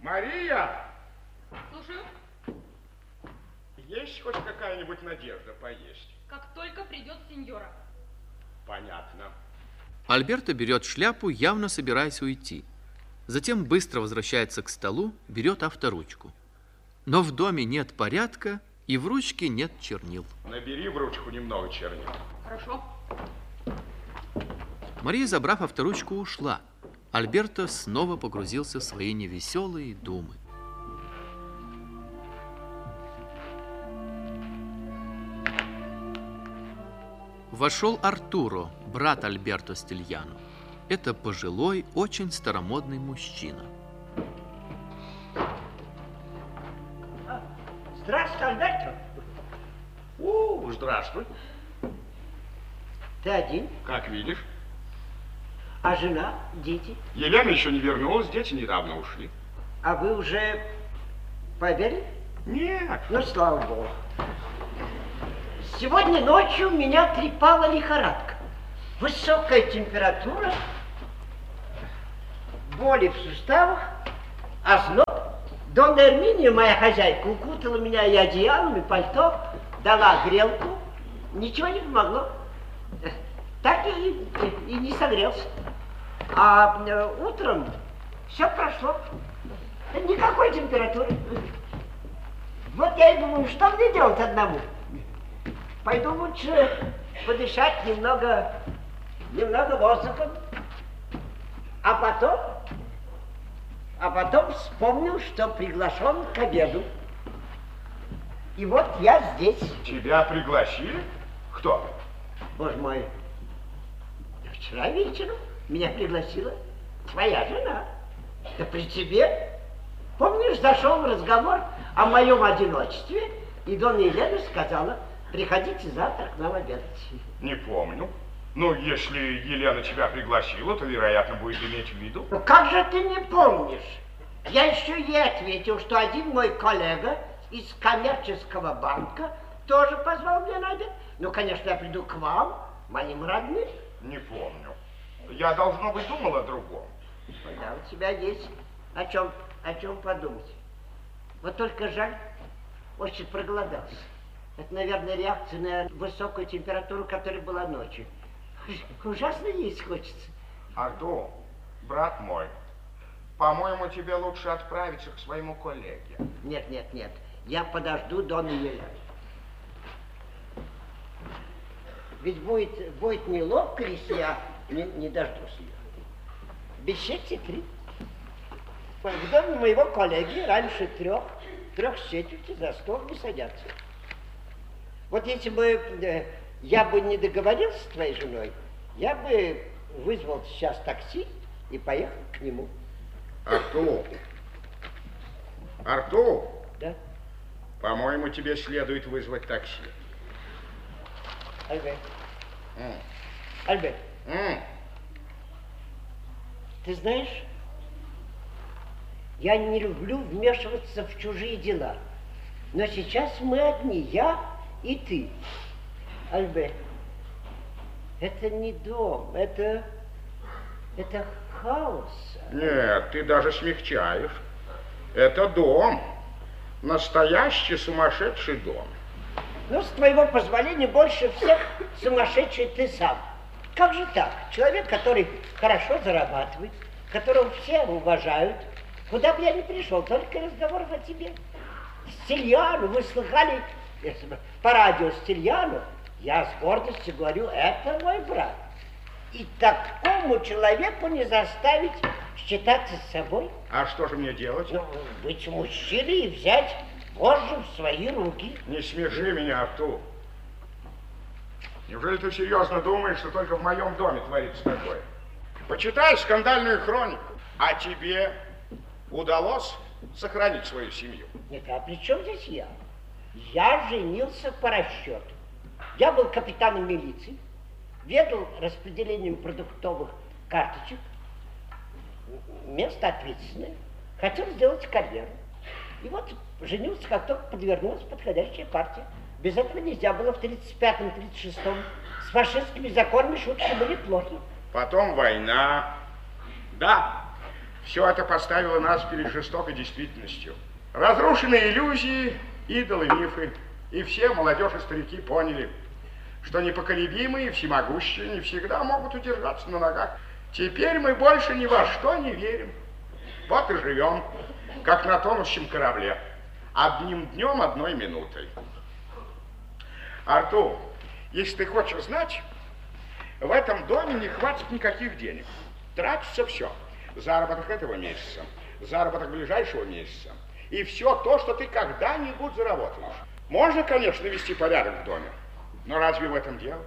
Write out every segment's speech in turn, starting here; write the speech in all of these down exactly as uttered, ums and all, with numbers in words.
Мария! Слушаю. Есть хоть какая-нибудь надежда поесть? Как только придет сеньора. Понятно. Альберто берет шляпу, явно собираясь уйти. Затем быстро возвращается к столу, берет авторучку. Но в доме нет порядка, и в ручке нет чернил. Набери в ручку немного чернил. Хорошо. Мария, забрав авторучку, ушла. Альберто снова погрузился в свои невеселые думы. Вошел Артуро, брат Альберто Стильяно. Это пожилой, очень старомодный мужчина. Здравствуй, Альберто. О, здравствуй. Ты один? Как видишь. А жена, дети? Елена еще не вернулась, дети недавно ушли. А вы уже пообедали? Нет. Ну, слава богу. Сегодня ночью меня трепала лихорадка. Высокая температура, боли в суставах, озноб. Донна Эрминия, моя хозяйка, укутала меня и одеялом, и пальто, дала грелку. Ничего не помогло. Так и, и, и не согрелся. А утром все прошло. Никакой температуры. Вот я и думаю, что мне делать одному? Пойду лучше подышать немного, немного воздухом. А потом, а потом вспомнил, что приглашен к обеду. И вот я здесь. Тебя пригласили? Кто? Боже мой, вчера вечером меня пригласила твоя жена. Да при тебе. Помнишь, зашел разговор о моем одиночестве, и Донна Елена сказала: приходите завтра к нам обедать. Не помню. Ну, если Елена тебя пригласила, то, вероятно, будет иметь в виду. Ну, как же ты не помнишь? Я еще ей ответил, что один мой коллега из коммерческого банка тоже позвал меня на обед. Ну, конечно, я приду к вам, моим родным. Не помню. Я, должно быть, думал о другом. Да, у тебя есть о чем, о чем подумать. Вот только жаль, очень проголодался. Это, наверное, реакция на высокую температуру, которая была ночью. Ужасно есть хочется. Артур, брат мой, по-моему, тебе лучше отправиться к своему коллеге. Нет, нет, нет. Я подожду Донну Елену. Ведь будет, будет неловко, если я не, не дождусь ее. Без четверти три. В доме моего коллеги раньше трех, трех с четверти за стол не садятся. Вот если бы э, я бы не договорился с твоей женой, я бы вызвал сейчас такси и поехал к нему. Артур, Артур, Да? по-моему, тебе следует вызвать такси. Альберт, М. Альберт, М. ты знаешь, я не люблю вмешиваться в чужие дела, но сейчас мы одни, я и ты. Альберт, это не дом, это, это хаос. Нет, ты даже смягчаешь. Это дом. Настоящий сумасшедший дом. Ну, с твоего позволения, больше всех сумасшедший ты сам. Как же так? Человек, который хорошо зарабатывает, которого все уважают, куда бы я ни пришел, только разговоров о тебе. Стильяну, вы слыхали по радио Стильяну? Я с гордостью говорю, это мой брат. И такому человеку не заставить считаться с собой. А что же мне делать? Ну, быть мужчиной и взять вожжи в свои руки. Не смеши меня, Артур. Неужели ты серьезно думаешь, что только в моем доме творится такое? Почитай скандальную хронику. А тебе удалось сохранить свою семью? Нет, а при чем здесь я? Я женился по расчету. Я был капитаном милиции, ведал распределением продуктовых карточек, место ответственное, хотел сделать карьеру. И вот женился, как только подвернулась подходящая партия. Без этого нельзя было в тридцать пятом — тридцать шестом. С фашистскими законами шутки были плохи. Потом война. Да, Все это поставило нас перед жестокой действительностью. Разрушенные иллюзии, идолы, мифы. И все, молодежь и старики, поняли, что непоколебимые и всемогущие не всегда могут удержаться на ногах. Теперь мы больше ни во что не верим. Вот и живем, как на тонущем корабле. Одним днем, одной минутой. Артур, если ты хочешь знать, в этом доме не хватит никаких денег. Тратится все. Заработок этого месяца, заработок ближайшего месяца. И все то, что ты когда-нибудь заработаешь. Можно, конечно, вести порядок в доме, но разве в этом дело?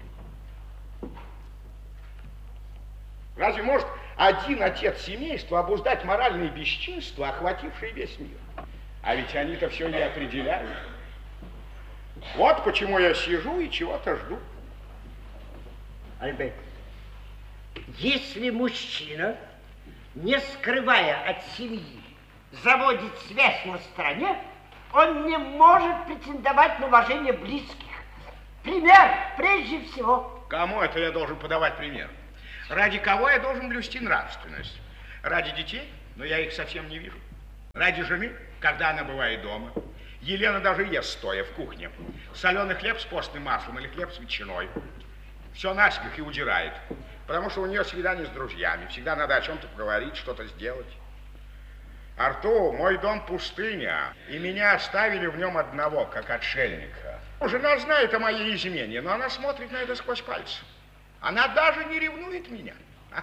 Разве может один отец семейства обуздать моральные бесчинства, охватившие весь мир? А ведь они-то все и определяют. Вот почему я сижу и чего-то жду. Альберт, если мужчина, не скрывая от семьи, заводит связь на стороне, он не может претендовать на уважение близких. Пример прежде всего. Кому это я должен подавать пример? Ради кого я должен блюсти нравственность? Ради детей? Но я их совсем не вижу. Ради жены? Когда она бывает дома. Елена даже ест стоя в кухне. Соленый хлеб с постным маслом или хлеб с ветчиной. Все наспех и удирает. Потому что у нее свидание с друзьями. Всегда надо о чем-то поговорить, что-то сделать. Артур, мой дом пустыня, и меня оставили в нем одного, как отшельника. Жена знает о моей измене, но она смотрит на это сквозь пальцы. Она даже не ревнует меня.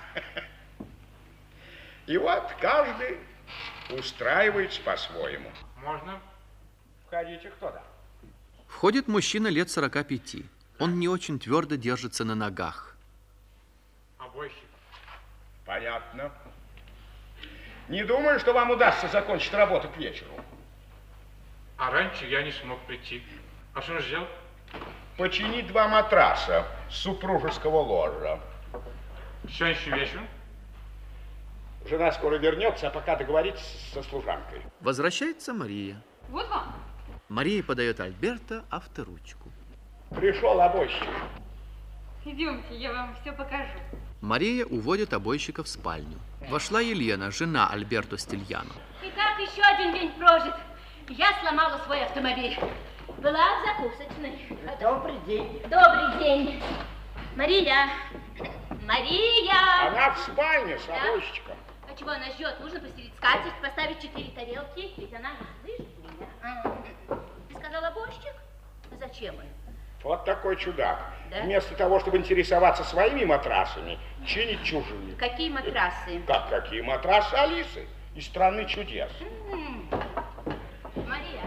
И вот каждый устраивается по-своему. Можно? Входите, кто там? Входит мужчина лет сорока пяти. Он не очень твердо держится на ногах. Обойщик. Понятно. Не думаю, что вам удастся закончить работу к вечеру. А раньше я не смог прийти. А что он сделал? Починить два матраса с супружеского ложа. Сегодняшним вечером? Жена скоро вернется, а пока договоритесь со служанкой. Возвращается Мария. Вот вам. Мария подает Альберто авторучку. Пришел обойщик. Идемте, я вам все покажу. Мария уводит обойщика в спальню. Вошла Елена, жена Альберто Стильяно. Итак, еще один день прожит. Я сломала свой автомобиль. Была в закусочной. Добрый день. Добрый день. Мария. Мария. Она в спальне с Да? обойщиком. А чего она ждет? Нужно постелить скатерть, поставить четыре тарелки. Ведь она не слышит меня. А, ты сказал обойщик? Зачем он? Вот такой чудак. Да? Вместо того, чтобы интересоваться своими матрасами, чинит чужие. Какие матрасы? Как какие матрасы Алисы из страны чудес. М. Мария.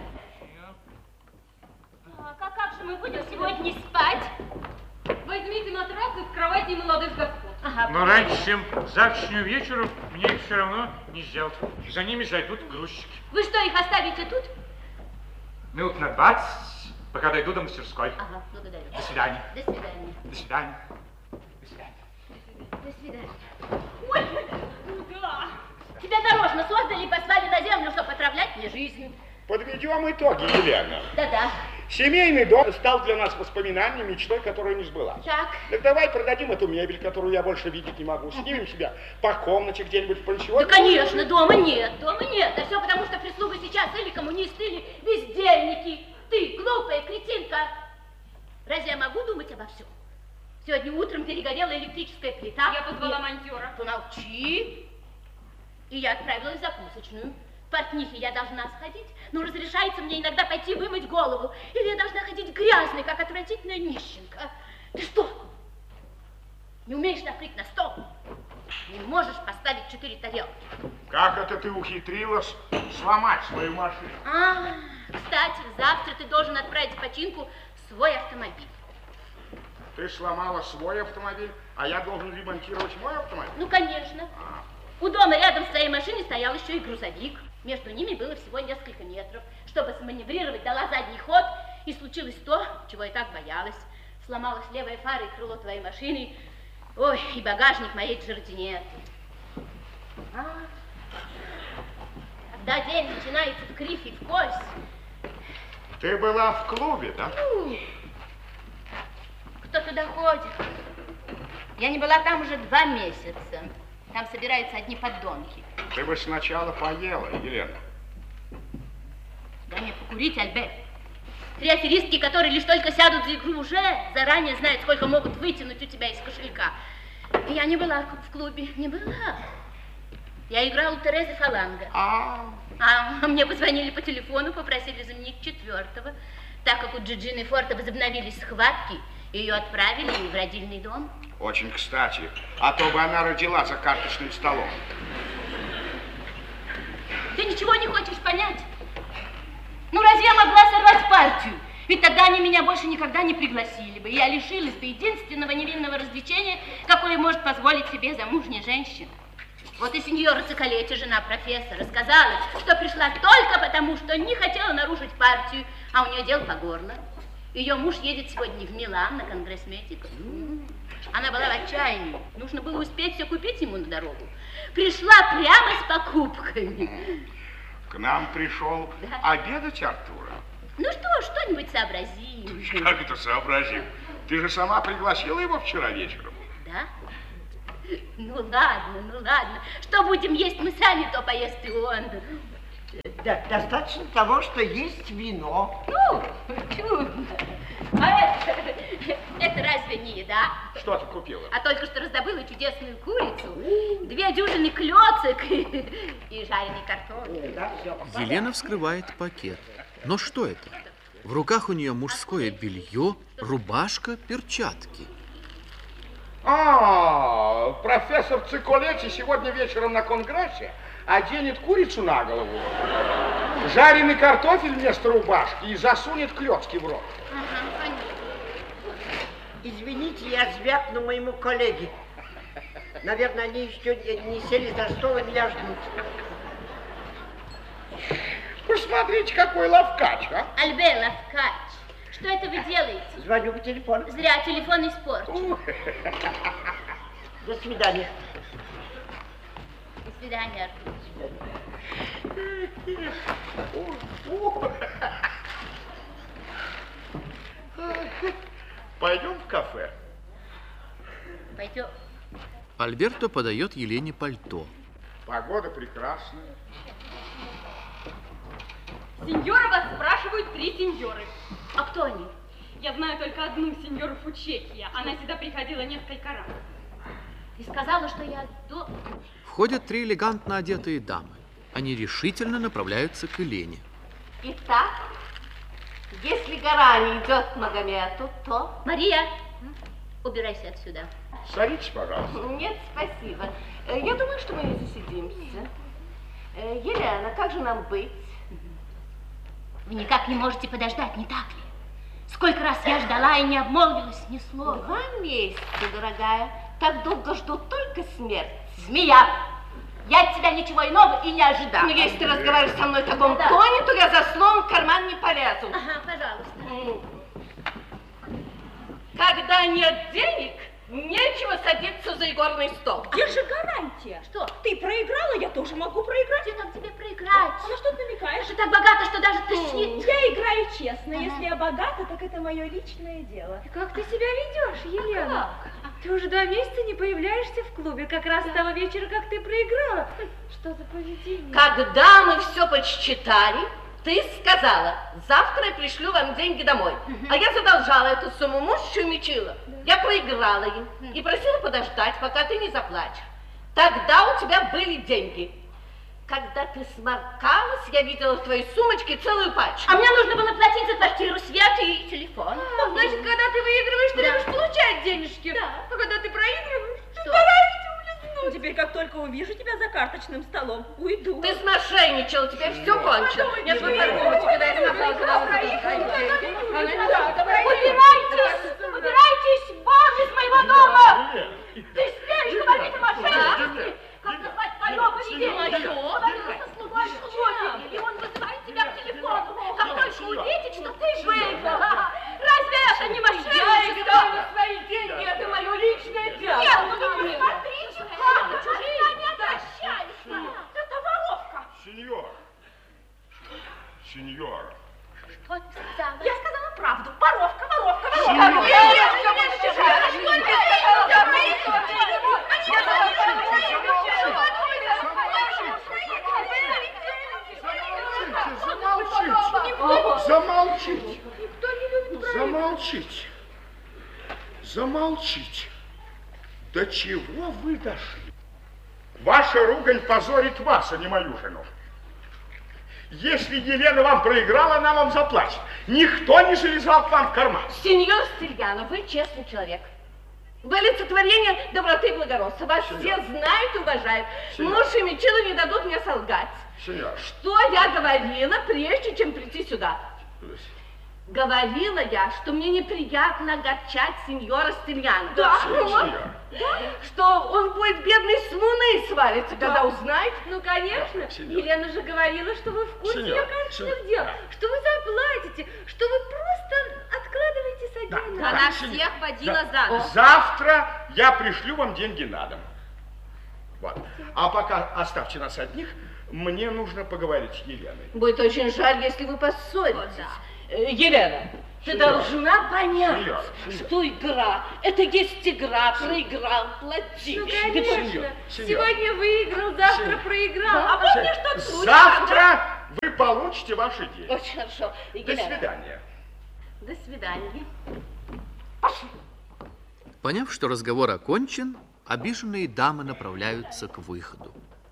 А как, как же мы будем сегодня спать? Возьмите матрасы в кровати молодых господ. Ага. Но раньше, чем к завтрашнему вечеру, мне их все равно не сделать. За ними зайдут грузчики. Вы что, их оставите тут? Минут на двадцать, пока дойду до мастерской. Ага, благодарю. До свидания. До свидания. До свидания. До свидания. До свидания. Ой, ну да. Тебя нарочно создали и послали на землю, чтобы отравлять мне жизнь. Подведем итоги, Елена. Да-да. Семейный дом стал для нас воспоминанием, мечтой, которая не сбылась. Так. Так давай продадим эту мебель, которую я больше видеть не могу. Снимем себя по комнате где-нибудь в пансионе. Да, конечно, дома нет, дома нет. А все потому, что прислуга сейчас или коммунисты, или бездельники. Ты, глупая кретинка. Разве я могу думать обо всем? Сегодня утром перегорела электрическая плита. Я позвала И- монтера. Помолчи. И я отправилась в закусочную. К портнихе я должна сходить, но разрешается мне иногда пойти вымыть голову. Или я должна ходить грязной, как отвратительная нищенка. Ты что? Не умеешь накрыть на стол? Не можешь поставить четыре тарелки? Как это ты ухитрилась сломать свою машину? А, кстати, завтра ты должен отправить в починку свой автомобиль. Ты сломала свой автомобиль, а я должен ремонтировать мой автомобиль? Ну, конечно. У дома рядом с твоей машиной стоял еще и грузовик. Между ними было всего несколько метров. Чтобы сманеврировать, дала задний ход, и случилось то, чего я так боялась. Сломалась левая фара и крыло твоей машины. Ой, и багажник моей джардинеты. А, когда день начинается в кривь и в кость. Ты была в клубе, да? М, Кто туда ходит? Я не была там уже два месяца. Там собираются одни подонки. Ты бы сначала поела, Елена. Дай мне покурить, Альберт. Три аферистки, которые лишь только сядут за игру, уже заранее знают, сколько могут вытянуть у тебя из кошелька. Я не была в клубе, не была. Я играла у Терезы Фаланга. А, А мне позвонили по телефону, попросили заменить четвертого. Так как у Джиджины Форта возобновились схватки, ее отправили в родильный дом. очень кстати. А то бы она родила за карточным столом. Ты ничего не хочешь понять? Ну, разве я могла сорвать партию? Ведь тогда они меня больше никогда не пригласили бы. Я лишилась бы единственного невинного развлечения, какое может позволить себе замужняя женщина. Вот и сеньора Циколетти, жена профессора, сказала, что пришла только потому, что не хотела нарушить партию, а у нее дело по горло. Ее муж едет сегодня в Милан на конгресс медиков. Она была в отчаянии. Нужно было успеть все купить ему на дорогу. Пришла прямо с покупками. К нам пришел Да. обедать Артура. Ну что, что-нибудь сообразим. Как это сообразим? Ты же сама пригласила его вчера вечером. Да? Ну ладно, ну ладно. Что будем есть мы сами, то поест и он. Да, достаточно того, что есть вино. Ну, чудно. А это, это разве не еда? Что ты купила? А только что раздобыла чудесную курицу, две дюжины клёцок и жареный картофель. Да, все. Елена вскрывает пакет. Но что это? В руках у нее мужское белье, рубашка, перчатки. А, профессор Циколетти сегодня вечером на конгрессе оденет курицу на голову, жареный картофель вместо рубашки и засунет клёцки в рот. Ага, понятно. Извините, я звякну моему коллеге. Наверное, они еще не, не сели за стол и меня ждут. Посмотрите, какой ловкач, а? Альбер Лавкач, что это вы делаете? Звоню по телефону. Зря телефон испорчен. До свидания. До свидания, Артур. Пойдем в кафе. Пойдем. Альберто подает Елене пальто. Погода прекрасная. Сеньоры вас спрашивают три сеньоры. А кто они? Я знаю только одну сеньору Фучетия. Она сюда приходила несколько раз. Ты сказала, что я до... Входят три элегантно одетые дамы. Они решительно направляются к Елене. Итак, если гора не идет к Магомету, то... Мария, убирайся отсюда. Садитесь, пожалуйста. Нет, спасибо. Э, Я думаю, что мы не засидимся. Э, Елена, как же нам быть? Вы никак не можете подождать, не так ли? Сколько раз я ждала и не обмолвилась ни слова. Два месяца, дорогая. Так долго ждут только смерть. Змея, я от тебя ничего иного и не ожидала. Но если ты разговариваешь со мной в таком Да. тоне, то я за словом в карман не полезу. Ага, пожалуйста. Когда нет денег, нечего садиться за игорный стол. Где же гарантия? Что? Ты проиграла, я тоже могу проиграть. Где там тебе проиграть? А на что ты намекаешь? Ты так богата, что даже тошнит. Я играю честно. Ага. Если я богата, так это мое личное дело. Как ты себя ведешь, Елена? Ты уже два месяца не появляешься в клубе, как раз с того вечера, как ты проиграла. Что за поведение? Когда мы все подсчитали, ты сказала, завтра я пришлю вам деньги домой. А я задолжала эту сумму, муж еще мечила. Я проиграла им и просила подождать, пока ты не заплачешь. Тогда у тебя были деньги. Когда ты сморкалась, я видела в твоей сумочке целую пачку. А мне нужно было платить за квартиру, свет и телефон. Ну, значит, когда ты выигрываешь, ты Да. любишь получать денежки. Да. А когда ты проигрываешь, ты Что? стараешься улизнуть. Теперь, как только увижу тебя за карточным столом, уйду. Ты смошенничала, теперь все кончено. Нет, вот такого тебе дай сказала, когда вы Убирайтесь! Убирайтесь вон из моего дома! Ты смеешь говорить о мошенничестве? Как назвать твое поведение? Говорила со слугой в клубе, и он вызывает тебя к телефону. Как только увидит, что ты выиграла. Разве это не мошенничество? свои деньги, это мое личное дело. Нет, ну вы посмотрите, как чужие не обращаются. Это воровка. Сеньор. Сеньора. Что ты сказала? Я сказала правду. Воровка, воровка, воровка. Сеньора. Замолчите. Никто не любит проигрывать. Замолчите. Замолчите. До чего вы дошли? Ваша ругань позорит вас, а не мою жену. Если Елена вам проиграла, она вам заплатит. Никто не залезал к вам в карман. Сеньор Стильянов, вы честный человек. Вы олицетворение доброты и благородства. Вас Сеньор. все знают и уважают. Сеньор. Муж и Мичило не дадут мне солгать. Сеньор. Что я говорила, прежде чем прийти сюда? Говорила я, что мне неприятно огорчать сеньора Стильянова. Да, вот. сеньор. Да? Что он будет бедный с луны свалится, Да. когда узнает. Ну, конечно. Да, сеньор. Елена же говорила, что вы в курсе Сеньор, ее карточных сеньор. дел, Да. что вы заплатите, что вы просто откладываете с Да, один да, раз. Она сеньор. всех водила Да. за нос. Завтра я пришлю вам деньги на дом. Вот. А пока оставьте нас одних, мне нужно поговорить с Еленой. Будет очень жаль, если вы поссоритесь. Вот, да. Э, Елена, ты Сеньор. должна понять, Сеньор, сеньор. что игра, это есть игра, проиграл, плати. Ну, Ты конечно. Сеньор, сеньор. Сегодня выиграл, завтра Сеньор. проиграл. Да. А помнишь тот случай? Завтра вы получите ваши деньги. Очень хорошо. До Елена, свидания. До свидания. Поняв, что разговор окончен, обиженные дамы направляются к выходу.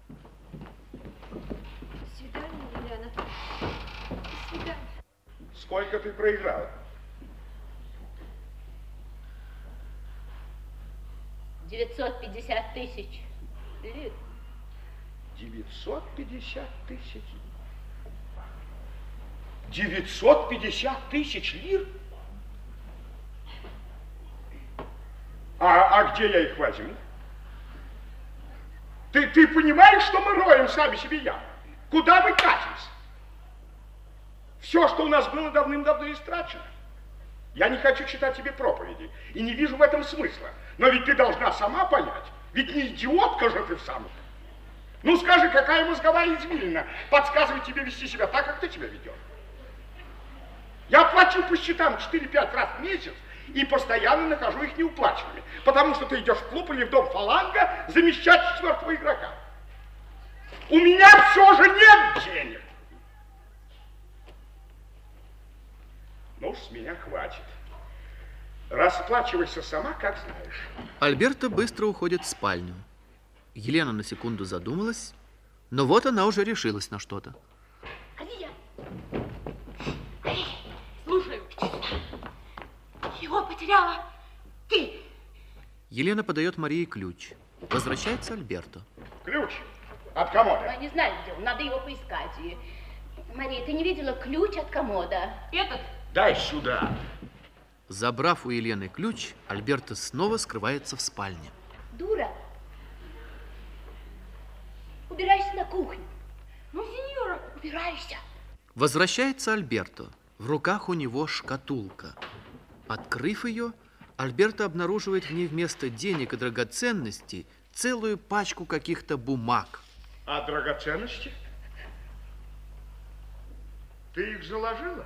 До свидания, Елена. До свидания. Сколько ты проиграла? девятьсот пятьдесят тысяч лир. девятьсот пятьдесят тысяч. девятьсот пятьдесят тысяч лир? А, а где я их возьму? Ты, ты понимаешь, что мы роем сами себе яму? Куда мы катимся? Все, что у нас было, давным-давно истрачено. Я не хочу читать тебе проповеди и не вижу в этом смысла. Но ведь ты должна сама понять. Ведь не идиотка же ты в самом. Ну скажи, какая мозговая извилина подсказывает тебе вести себя так, как ты себя ведешь? Я плачу по счетам четыре-пять раз в месяц и постоянно нахожу их неуплаченными, потому что ты идешь в клуб или в дом фаланга замещать четвертого игрока. У меня все же нет денег. Ну уж с меня хватит. Расплачивайся сама, как знаешь. Альберто быстро уходит в спальню. Елена на секунду задумалась, но вот она уже решилась на что-то. Алия! Алия, слушаю. Его потеряла ты. Елена подает Марии ключ. Возвращается Альберто. Ключ от комода. Я не знаю, где он, надо его поискать. И... Мария, ты не видела ключ от комода? Этот? Дай сюда. Забрав у Елены ключ, Альберто снова скрывается в спальне. Дура. Убирайся на кухню. Ну, сеньора. Убирайся. Возвращается Альберто. В руках у него шкатулка. Открыв ее, Альберто обнаруживает в ней вместо денег и драгоценностей целую пачку каких-то бумаг. А драгоценности? Ты их заложила?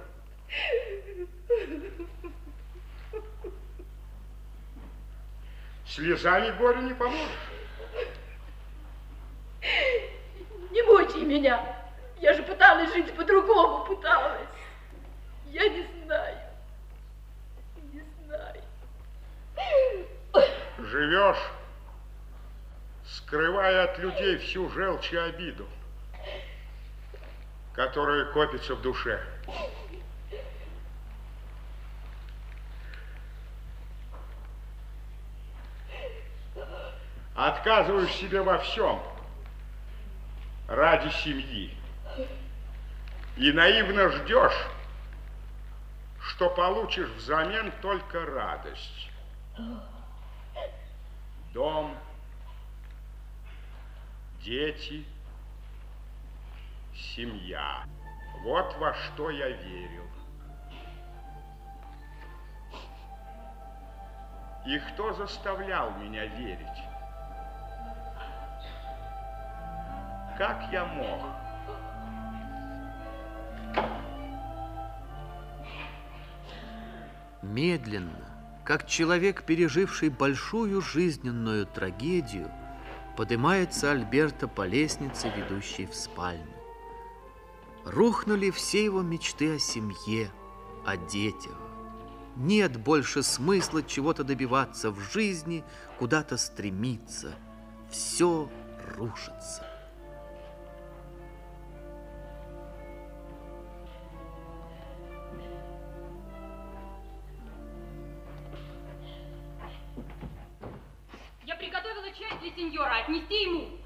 Слезами горю не поможешь. Не мучай меня. Я же пыталась жить по-другому, пыталась. Я не знаю. Не знаю. Живешь, скрывая от людей всю желчь и обиду, которая копится в душе. Отказываешь себе во всем ради семьи и наивно ждешь, что получишь взамен только радость. Дом, дети, семья. Вот во что я верил. И кто заставлял меня верить? Как я мог? Медленно, как человек, переживший большую жизненную трагедию, поднимается Альберто по лестнице, ведущей в спальню. Рухнули все его мечты о семье, о детях. Нет больше смысла чего-то добиваться в жизни, куда-то стремиться. Все рушится. Я приготовила чай для сеньора, отнести ему.